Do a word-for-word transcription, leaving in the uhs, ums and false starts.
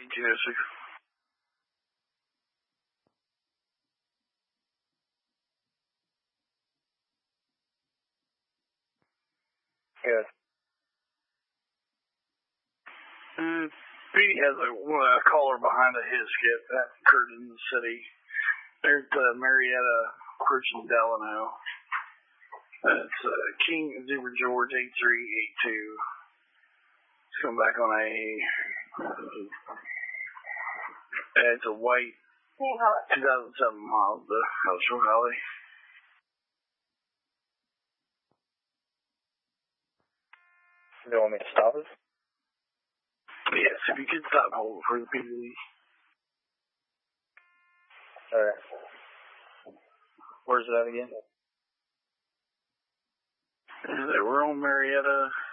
fifty-two oh six. Good. Uh, P D has a, a caller behind a hit skip that occurred in the city. There's uh, Marietta approaching Delano. That's uh, King Zebra George eight three eight two. It's coming back on a. Uh, it's a white two thousand seven Mazda Coastal Valley. Do you want me to stop it? Yes, if you could stop holding for the P D. Alright. Where's that again? Uh, we're on Marietta.